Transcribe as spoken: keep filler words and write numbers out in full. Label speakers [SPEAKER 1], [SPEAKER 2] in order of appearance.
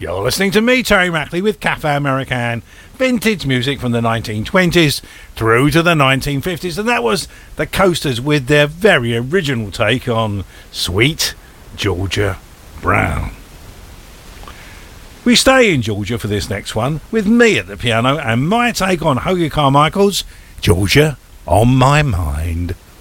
[SPEAKER 1] You're listening to me, Terry Mackley, with Cafe American, vintage music from the nineteen twenties through to the nineteen fifties, and that was the Coasters with their very original take on Sweet Georgia Brown. We stay in Georgia for this next one, with me at the piano and my take on Hoagy Carmichael's Georgia on My Mind.